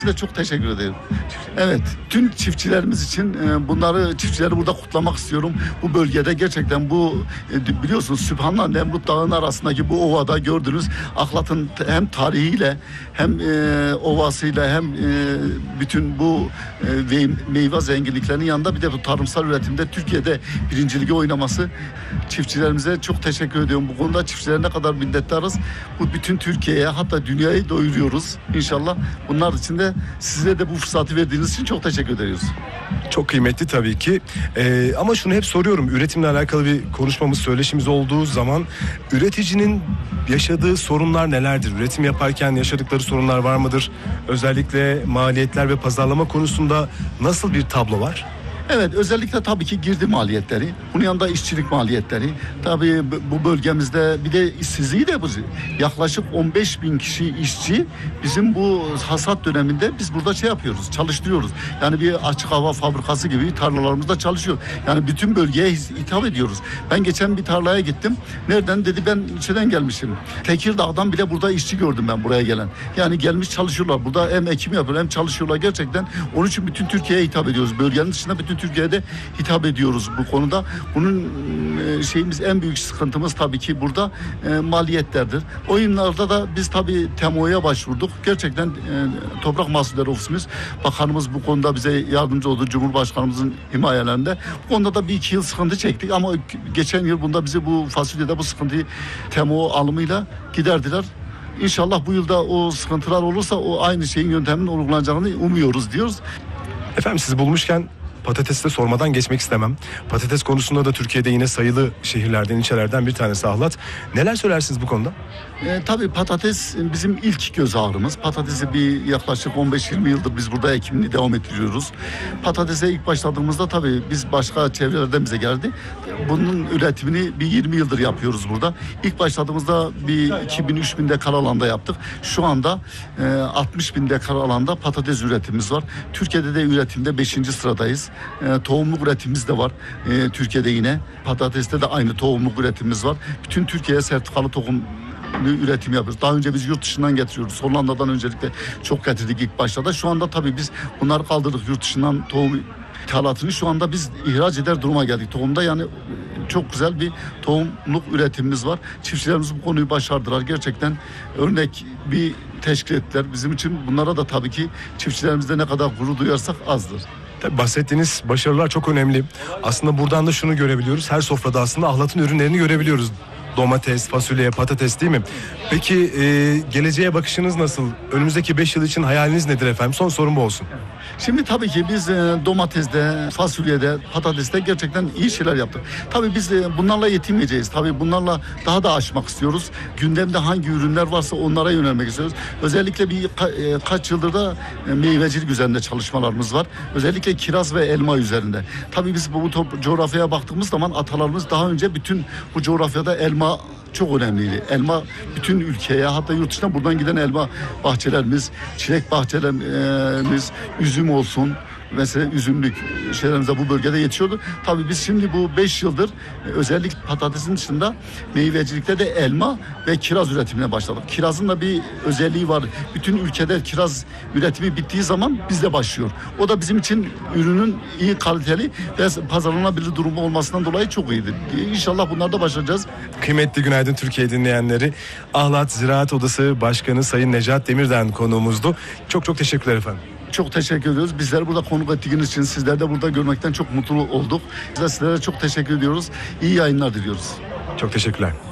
Size çok teşekkür ederim. Evet, tüm çiftçilerimiz için çiftçileri burada kutlamak istiyorum. Bu bölgede gerçekten biliyorsunuz Sübhan'la Nemrut Dağı'nın arasındaki bu ovada gördünüz. Ahlat'ın hem tarihiyle hem ovasıyla hem bütün bu meyve zenginliklerinin yanında bir de bu tarımsal üretimde Türkiye'de birinciliği oynaması, çiftçilerimize çok teşekkür ediyorum. Bu konuda çiftçilere ne kadar minnettarız. Bu bütün Türkiye'ye, hatta dünyayı doyuruyoruz inşallah. Bunlar için de size de bu fırsatı verdiğiniz için çok teşekkür ediyoruz. Çok kıymetli tabii ki. Ama şunu hep soruyorum. Üretimle alakalı bir konuşmamız, söyleşimiz olduğu zaman üreticinin yaşadığı sorunlar nelerdir? Üretim yaparken yaşadıkları sorunlar var mıdır? Özellikle maliyetler ve pazarlama konusunda nasıl bir tablo var? Evet, özellikle tabii ki girdi maliyetleri, bunun yanında işçilik maliyetleri, tabii bu bölgemizde bir de işsizliği de bu. Yaklaşık 15 bin kişi işçi bizim bu hasat döneminde biz burada yapıyoruz, çalıştırıyoruz. Yani bir açık hava fabrikası gibi tarlalarımızda çalışıyor. Yani bütün bölgeye hitap ediyoruz. Ben geçen bir tarlaya gittim. Nereden dedi, ben ilçeden gelmişim. Tekirdağ'dan bile burada işçi gördüm ben buraya gelen. Yani gelmiş çalışıyorlar. Burada hem ekim yapıyorlar hem çalışıyorlar gerçekten. Onun için bütün Türkiye'ye hitap ediyoruz. Bölgenin dışında bütün Türkiye'de hitap ediyoruz bu konuda. Bunun en büyük sıkıntımız tabii ki burada maliyetlerdir. O yıllarda da biz tabii TEMO'ya başvurduk. Gerçekten Toprak Mahsulleri Ofisimiz, bakanımız bu konuda bize yardımcı oldu. Cumhurbaşkanımızın himayelerinde. Bu konuda da 1-2 yıl sıkıntı çektik ama geçen yıl bunda bizi bu fasulyede bu sıkıntıyı TEMO alımıyla giderdiler. İnşallah bu yılda o sıkıntılar olursa o aynı şeyin yönteminin uygulanacağını umuyoruz diyoruz. Efendim, sizi bulmuşken patatesi de sormadan geçmek istemem. Patates konusunda da Türkiye'de yine sayılı şehirlerden, ilçelerden bir tanesi Ahlat. Neler söylersiniz bu konuda? Tabii patates bizim ilk göz ağrımız. Patatesi bir yaklaşık 15-20 yıldır biz burada ekimini devam ettiriyoruz. Patatese ilk başladığımızda tabii biz başka çevrelerden bize geldi. Bunun üretimini bir 20 yıldır yapıyoruz burada. İlk başladığımızda bir 2000-3000 dekar alanda yaptık. Şu anda 60.000 dekar alanda patates üretimimiz var. Türkiye'de de üretimde 5. sıradayız. Tohumluk üretimimiz de var. Türkiye'de yine patateste de aynı tohumluk üretimimiz var. Bütün Türkiye'ye sertifikalı tohum üretim yapıyoruz. Daha önce biz yurt dışından getiriyoruz. Hollanda'dan öncelikle çok getirdik ilk başta da. Şu anda tabii biz bunları kaldırdık. Yurt dışından tohum ithalatını şu anda biz ihraç eder duruma geldik. Tohumda yani çok güzel bir tohumluk üretimimiz var. Çiftçilerimiz bu konuyu başardılar. Gerçekten örnek bir teşkil ettiler. Bizim için bunlara da tabii ki çiftçilerimizde ne kadar gurur duyarsak azdır. Tabii bahsettiğiniz başarılar çok önemli. Aslında buradan da şunu görebiliyoruz. Her sofrada aslında Ahlat'ın ürünlerini görebiliyoruz. Domates, fasulye, patates, değil mi? Peki geleceğe bakışınız nasıl? Önümüzdeki 5 yıl için hayaliniz nedir efendim? Son sorum bu olsun. Şimdi tabii ki biz domateste, fasulyede, patateste gerçekten iyi şeyler yaptık. Tabii biz bunlarla yetinmeyeceğiz. Tabii bunlarla daha da aşmak istiyoruz. Gündemde hangi ürünler varsa onlara yönelmek istiyoruz. Özellikle kaç yıldır da meyvecilik üzerinde çalışmalarımız var. Özellikle kiraz ve elma üzerinde. Tabii biz bu coğrafyaya baktığımız zaman atalarımız daha önce bütün bu coğrafyada elma çok önemliydi. Elma bütün ülkeye, hatta yurt dışına buradan giden elma bahçelerimiz, çilek bahçelerimiz, üzüm olsun. Mesela üzümlük şeylerimiz de bu bölgede yetişiyordu. Tabii biz şimdi bu 5 yıldır özellikle patatesin dışında meyvecilikte de elma ve kiraz üretimine başladık. Kirazın da bir özelliği var. Bütün ülkede kiraz üretimi bittiği zaman bizde başlıyor. O da bizim için ürünün iyi kaliteli ve pazarlanabilir durumu olmasından dolayı çok iyiydi. İnşallah bunlarda başaracağız. Kıymetli Günaydın Türkiye dinleyenleri, Ahlat Ziraat Odası Başkanı Sayın Necat Demir'den konuğumuzdu. Çok teşekkürler efendim. Çok teşekkür ediyoruz. Bizleri burada konuk ettiğiniz için, sizleri de burada görmekten çok mutlu olduk. Sizlere çok teşekkür ediyoruz. İyi yayınlar diliyoruz. Çok teşekkürler.